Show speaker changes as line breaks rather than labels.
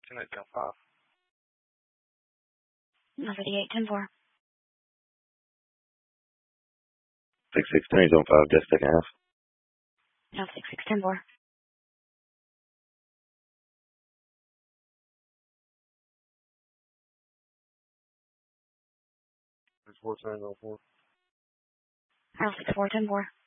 Tonight, down 5.
Number 8, 10-4.
6-6, zone 5, just second half.
No, 6-6, 10-4.
6-4, zone 4.
No, 6-4, 10-4.